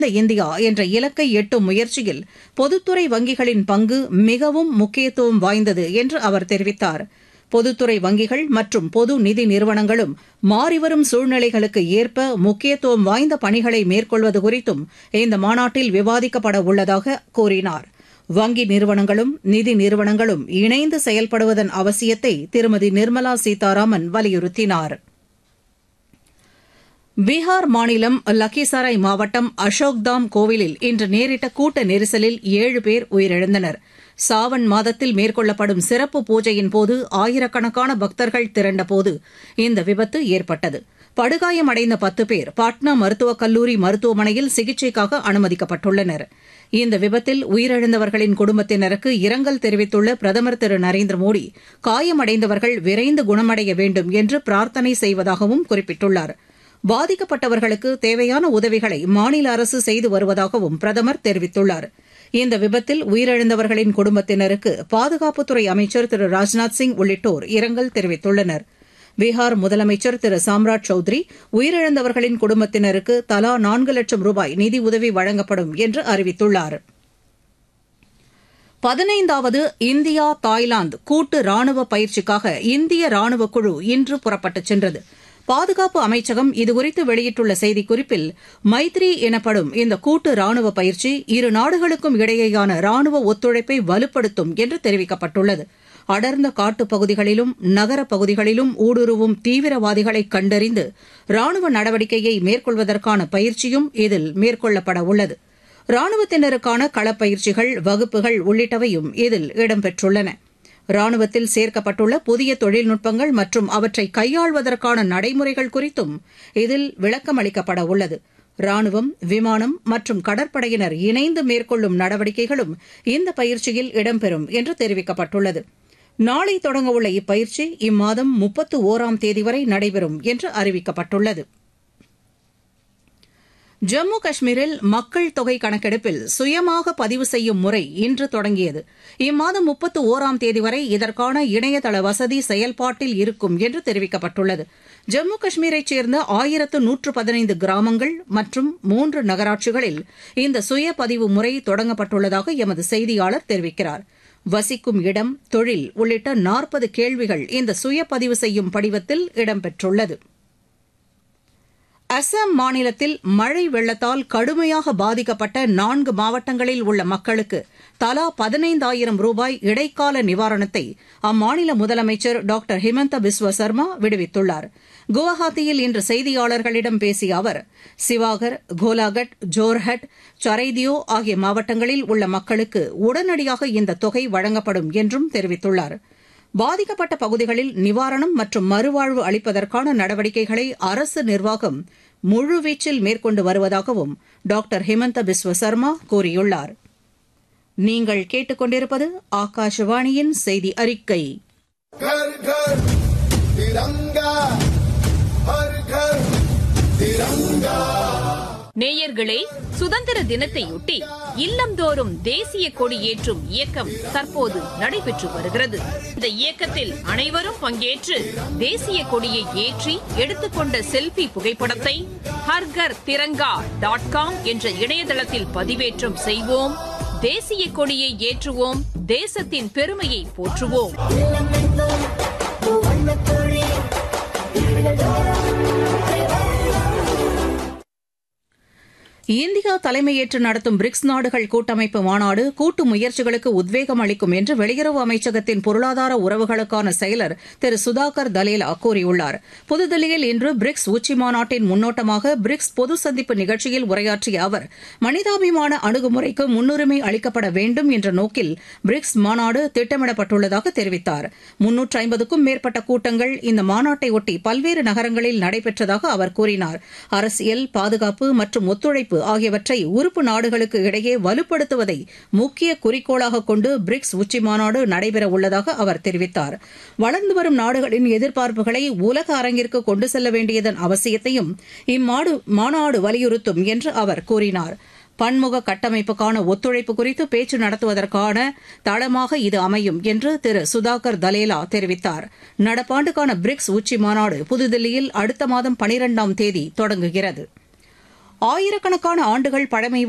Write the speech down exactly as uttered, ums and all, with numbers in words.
India என்ற இலக்கை எட்டும் முயற்சியில் பொதுத்துறை வங்கிகளின் பங்கு மிகவும் முக்கியத்துவம் வாய்ந்தது என்று அவர் தெரிவித்தார். பொதுத்துறை வங்கிகள் மற்றும் பொது நிதி நிறுவனங்களும் மாறிவரும் சூழ்நிலைகளுக்கு ஏற்ப முக்கியத்துவம் வாய்ந்த பணிகளை மேற்கொள்வது குறித்தும் இந்த மாநாட்டில் விவாதிக்கப்பட உள்ளதாக கூறினார். வங்கி நிறுவனங்களும் நிதி நிறுவனங்களும் இணைந்து செயல்படுவதன் அவசியத்தை திருமதி நிர்மலா சீதாராமன் வலியுறுத்தினார். பீகார் மாநிலம் லக்கிசராய் மாவட்டம் அசோக்தாம் கோவிலில் இன்று நேரிட்ட கூட்ட நெரிசலில் ஏழு பேர் உயிரிழந்தனர். சாவன் மாதத்தில் மேற்கொள்ளப்படும் சிறப்பு பூஜையின்போது ஆயிரக்கணக்கான பக்தர்கள் திரண்டபோது இந்த விபத்து ஏற்பட்டது. படுகாயமடைந்த பத்து பேர் பாட்னா மருத்துவக் கல்லூரி மருத்துவமனையில் சிகிச்சைக்காக அனுமதிக்கப்பட்டுள்ளனர். இந்த விபத்தில் உயிரிழந்தவர்களின் குடும்பத்தினருக்கு இரங்கல் தெரிவித்துள்ள பிரதமர் திரு நரேந்திர மோடி காயமடைந்தவர்கள் விரைந்து குணமடைய வேண்டும் என்று பிரார்த்தனை செய்வதாகவும் குறிப்பிட்டுள்ளார். பாதிக்கப்பட்டவர்களுக்கு தேவையான உதவிகளை மாநில அரசு செய்து வருவதாகவும் பிரதமர் தெரிவித்துள்ளார். இந்த விபத்தில் உயிரிழந்தவர்களின் குடும்பத்தினருக்கு பாதுகாப்புத்துறை அமைச்சர் திரு ராஜ்நாத் சிங் உள்ளிட்டோர் இரங்கல் தெரிவித்துள்ளனர். பீகார் முதலமைச்சர் திரு சாம்ராட் சௌத்ரி உயிரிழந்தவர்களின் குடும்பத்தினருக்கு தலா நான்கு லட்சம் ரூபாய் நிதியுதவி வழங்கப்படும் என்று அறிவித்துள்ளார். பதினைந்தாவது இந்தியா தாய்லாந்து கூட்டு ராணுவ பயிற்சிக்காக இந்திய ராணுவ குழு இன்று புறப்பட்டுச் சென்றது. பாதுகாப்பு அமைச்சகம் இதுகுறித்து வெளியிட்டுள்ள செய்திக்குறிப்பில் மைத்ரி எனப்படும் இந்த கூட்டு ராணுவ பயிற்சி இரு நாடுகளுக்கும் இடையேயான ராணுவ ஒத்துழைப்பை வலுப்படுத்தும் என்று தெரிவிக்கப்பட்டுள்ளது. அடர்ந்த காட்டுப் பகுதிகளிலும் நகரப் பகுதிகளிலும் ஊடுருவும் தீவிரவாதிகளை கண்டறிந்து ராணுவ நடவடிக்கையை மேற்கொள்வதற்கான பயிற்சியும் இதில் மேற்கொள்ளப்பட உள்ளது. ராணுவத்தினருக்கான களப்பயிற்சிகள், வகுப்புகள் உள்ளிட்டவையும் இதில் இடம்பெற்றுள்ளன. ராணுவத்தில் சேர்க்கப்பட்டுள்ள புதிய தொழில்நுட்பங்கள் மற்றும் அவற்றை கையாள்வதற்கான நடைமுறைகள் குறித்தும் இதில் விளக்கமளிக்கப்பட உள்ளது. ராணுவம், விமானம் மற்றும் கடற்படையினர் இணைந்து மேற்கொள்ளும் நடவடிக்கைகளும் இந்த பயிற்சியில் இடம்பெறும் என்று தெரிவிக்கப்பட்டுள்ளது. நாளை தொடங்கவுள்ள இப்பயிற்சி இம்மாதம் முப்பத்து ஓராம் தேதி வரை நடைபெறும் என்று அறிவிக்கப்பட்டுள்ளது. ஜம்மு காஷ்மீரில் மக்கள் தொகை கணக்கெடுப்பில் சுயமாக பதிவு செய்யும் முறை இன்று தொடங்கியது. இம்மாதம் முப்பத்து ஓராம் தேதி வரை இதற்கான இணையதள வசதி செயல்பாட்டில் இருக்கும் என்று தெரிவிக்கப்பட்டுள்ளது. ஜம்மு காஷ்மீரைச் சேர்ந்த ஆயிரத்து நூற்று பதினைந்து கிராமங்கள் மற்றும் மூன்று நகராட்சிகளில் இந்த சுய பதிவு முறை தொடங்கப்பட்டுள்ளதாக எமது செய்தியாளர் தெரிவிக்கிறார். வசிக்கும் இடம், தொழில் உள்ளிட்ட நாற்பது கேள்விகள் இந்த சுய பதிவு செய்யும் படிவத்தில் இடம்பெற்றுள்ளது. அசாம் மாநிலத்தில் மழை வெள்ளத்தால் கடுமையாக பாதிக்கப்பட்ட நான்கு மாவட்டங்களில் உள்ள மக்களுக்கு தலா பதினைந்தாயிரம் ரூபாய் இடைக்கால நிவாரணத்தை அம்மாநில முதலமைச்சர் டாக்டர் ஹிமந்த பிஸ்வ சர்மா விடுவித்துள்ளார். குவஹாத்தியில் இன்று செய்தியாளர்களிடம் பேசிய அவர், சிவாகர், கோலாகட், ஜோர்ஹட், சரைதியோ ஆகிய மாவட்டங்களில் உள்ள மக்களுக்கு உடனடியாக இந்த தொகை வழங்கப்படும் என்றும் தெரிவித்துள்ளார். பாதிக்கப்பட்ட பகுதிகளில் நிவாரணம் மற்றும் மறுவாழ்வு அளிப்பதற்கான நடவடிக்கைகளை அரசு நிர்வாகம் முழுவீச்சில் மேற்கொண்டு வருவதாகவும் டாக்டர் ஹிமந்த பிஸ்வ சர்மா கூறியுள்ளார். நீங்கள் கேட்டுக்கொண்டிருப்பது ஆகாஷவாணியின் செய்தி அறிக்கை. நேயர்களே, சுதந்திர தினத்தையொட்டி இல்லந்தோறும் தேசிய கொடி ஏற்றும் இயக்கம் தற்போது நடைபெற்று வருகிறது. இந்த இயக்கத்தில் அனைவரும் பங்கேற்று தேசிய கொடியை ஏற்றி எடுத்துக்கொண்ட செல்பி புகைப்படத்தை ஹர்கர் திரங்கா டாட் காம் என்ற இணையதளத்தில் பதிவேற்றம் செய்வோம். தேசிய கொடியை ஏற்றுவோம். தேசத்தின் பெருமையை போற்றுவோம். இந்தியா தலைமையேற்று நடத்தும் பிரிக்ஸ் நாடுகள் கூட்டமைப்பு மாநாடு கூட்டு முயற்சிகளுக்கு உத்வேகம் அளிக்கும் என்று வெளியுறவு அமைச்சகத்தின் பொருளாதார உறவுகளுக்கான செயலர் திரு சுதாகர் தலேலா கூறியுள்ளார். புதுதில்லியில் இன்று பிரிக்ஸ் உச்சி மாநாட்டின் முன்னோட்டமாக பிரிக்ஸ் பொது சந்திப்பு நிகழ்ச்சியில் உரையாற்றிய அவர், மனிதாபிமான அணுகுமுறைக்கு முன்னுரிமை அளிக்கப்பட வேண்டும் என்ற நோக்கில் பிரிக்ஸ் மாநாடு திட்டமிடப்பட்டுள்ளதாக தெரிவித்தார். முன்னூற்று ஐம்பதுக்கும் மேற்பட்ட கூட்டங்கள் இந்த மாநாட்டை ஒட்டி பல்வேறு நகரங்களில் நடைபெற்றதாக அவர் கூறினார். அரசியல், பாதுகாப்பு மற்றும் ஒத்துழைப்பு ஆகியவற்றை உறுப்பு நாடுகளுக்கு இடையே வலுப்படுத்துவதை முக்கிய குறிக்கோளாக கொண்டு பிரிக்ஸ் உச்சி மாநாடு நடைபெற உள்ளதாக அவர் தெரிவித்தார். வளர்ந்து வரும் நாடுகளின் எதிர்பார்ப்புகளை உலக அரங்கிற்கு கொண்டு செல்ல வேண்டியதன் அவசியத்தையும் இம்மாநாடு வலியுறுத்தும் என்று அவர் கூறினார். பன்முக கட்டமைப்புக்கான ஒத்துழைப்பு குறித்து பேச்சு நடத்துவதற்கான தளமாக இது அமையும் என்று திரு சுதாகர் தலேலா தெரிவித்தார். நடப்பாண்டுக்கான பிரிக்ஸ் உச்சி மாநாடு புதுதில்லியில் அடுத்த மாதம் பனிரெண்டாம் தேதி தொடங்குகிறது. ஆயிரக்கணக்கான ஆண்டுகள் பழமை